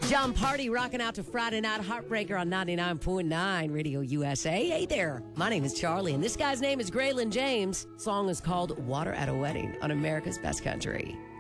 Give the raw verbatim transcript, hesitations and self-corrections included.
John Party rocking out to Friday Night Heartbreaker on ninety-nine point nine Radio U S A. Hey there, my name is Charlie, and this guy's name is Graylin James. Song is called Water at a Wedding on America's Best Country.